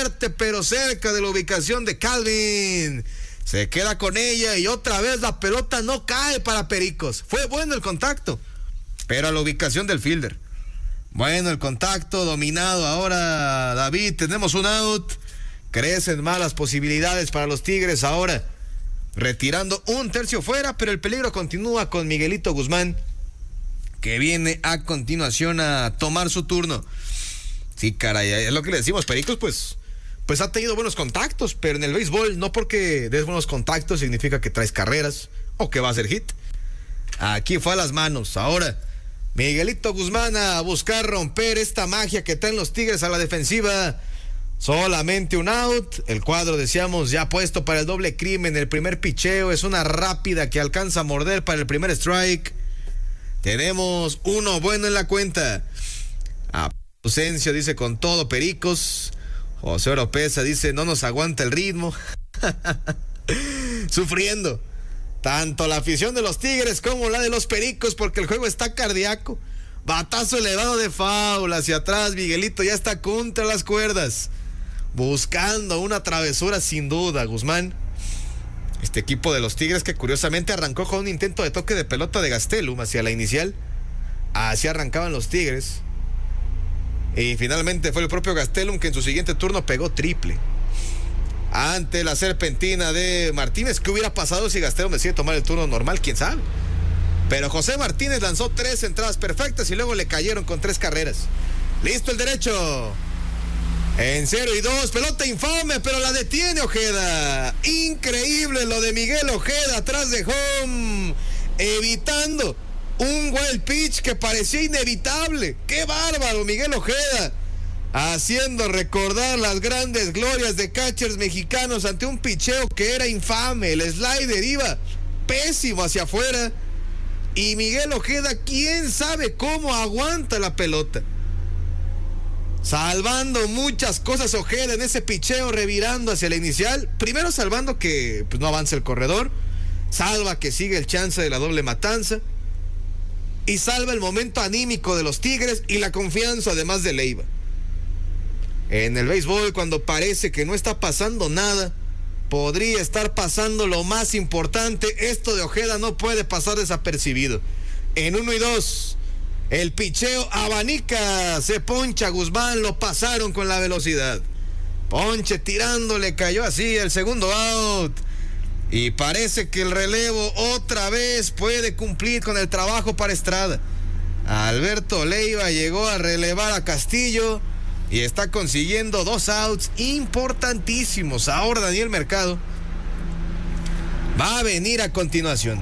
fuerte, pero cerca de la ubicación de Calvin. Se queda con ella y otra vez la pelota no cae para Pericos. Fue bueno el contacto, pero a la ubicación del fielder. Bueno, el contacto dominado ahora, David. Tenemos un out. Crecen más las posibilidades para los Tigres ahora, retirando un tercio fuera, pero el peligro continúa con Miguelito Guzmán, que viene a continuación a tomar su turno. Sí, caray, es lo que le decimos, Pericos, pues ha tenido buenos contactos, pero en el béisbol no porque des buenos contactos significa que traes carreras o que va a ser hit. Aquí fue a las manos. Ahora, Miguelito Guzmán a buscar romper esta magia que traen los Tigres a la defensiva. Solamente un out. El cuadro, decíamos, ya puesto para el doble crimen. El primer picheo es una rápida que alcanza a morder para el primer strike. Tenemos uno bueno en la cuenta. Ausencia, dice, con todo Pericos. José Oropesa dice, no nos aguanta el ritmo. Sufriendo tanto la afición de los Tigres como la de los Pericos, porque el juego está cardíaco. Batazo elevado de foul hacia atrás. Miguelito ya está contra las cuerdas, buscando una travesura sin duda, Guzmán. Este equipo de los Tigres que curiosamente arrancó con un intento de toque de pelota de Gastelum hacia la inicial. Así arrancaban los Tigres. Y finalmente fue el propio Gastelum que en su siguiente turno pegó triple. Ante la serpentina de Martínez, ¿qué hubiera pasado si Gastelum decide tomar el turno normal? ¿Quién sabe? Pero José Martínez lanzó 3 entradas perfectas y luego le cayeron con 3 carreras. Listo el derecho. En 0-2, pelota infame, pero la detiene Ojeda. Increíble lo de Miguel Ojeda atrás de home, evitando un wild pitch que parecía inevitable. ¡Qué bárbaro, Miguel Ojeda! Haciendo recordar las grandes glorias de catchers mexicanos ante un picheo que era infame. El slider iba pésimo hacia afuera. Y Miguel Ojeda, quién sabe cómo aguanta la pelota. Salvando muchas cosas Ojeda en ese picheo, revirando hacia la inicial. Primero salvando que no avance el corredor. Salva que sigue el chance de la doble matanza. Y salva el momento anímico de los Tigres y la confianza además de Leiva. En el béisbol, cuando parece que no está pasando nada, podría estar pasando lo más importante. Esto de Ojeda no puede pasar desapercibido. En 1-2, el picheo abanica, se poncha Guzmán, lo pasaron con la velocidad. Ponche tirándole, cayó así el segundo out. Y parece que el relevo otra vez puede cumplir con el trabajo para Estrada. Alberto Leiva llegó a relevar a Castillo y está consiguiendo 2 outs importantísimos. Ahora Daniel Mercado va a venir a continuación.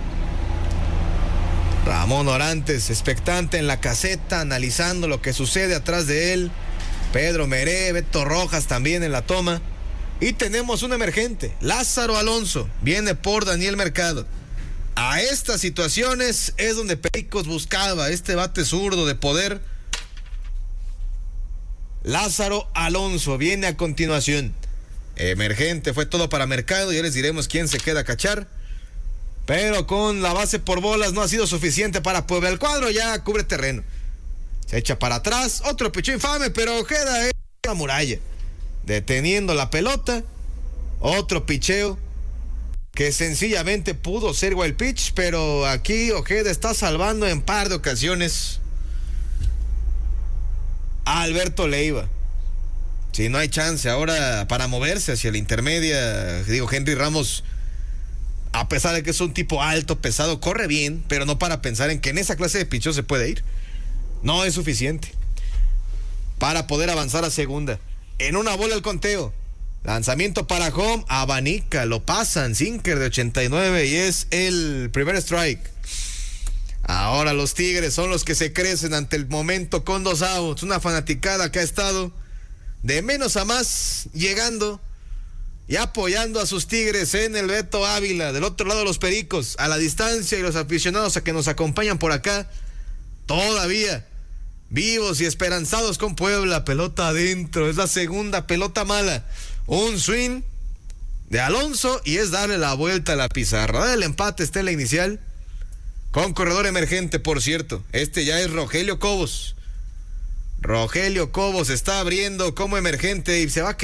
Ramón Orantes, expectante en la caseta, analizando lo que sucede atrás de él. Pedro Meré, Beto Rojas también en la toma. Y tenemos un emergente, Lázaro Alonso, viene por Daniel Mercado. A estas situaciones es donde Pericos buscaba este bate zurdo de poder. Lázaro Alonso viene a continuación. Emergente, fue todo para Mercado, ya les diremos quién se queda a cachar. Pero con la base por bolas no ha sido suficiente para Puebla. El cuadro ya cubre terreno. Se echa para atrás, otro pichón infame, pero Ojeda es la muralla. Deteniendo la pelota, otro picheo que sencillamente pudo ser wild pitch, pero aquí Ojeda está salvando en par de ocasiones a Alberto Leiva. Si no hay chance ahora para moverse hacia la intermedia, digo, Henry Ramos, a pesar de que es un tipo alto, pesado, corre bien, pero no para pensar en que en esa clase de picheo se puede ir. No es suficiente para poder avanzar a segunda. En una bola el conteo. Lanzamiento para home, abanica, lo pasan, sinker de 89 y es el primer strike. Ahora los Tigres son los que se crecen ante el momento con 2 outs. Una fanaticada que ha estado de menos a más, llegando y apoyando a sus Tigres en el Beto Ávila. Del otro lado los Pericos, a la distancia, y los aficionados a que nos acompañan por acá, todavía vivos y esperanzados con Puebla. Pelota adentro, es la segunda pelota mala. Un swing de Alonso y es darle la vuelta a la pizarra. El empate está en la inicial, con corredor emergente, por cierto. Este ya es Rogelio Cobos. Rogelio Cobos está abriendo como emergente y se va a quedar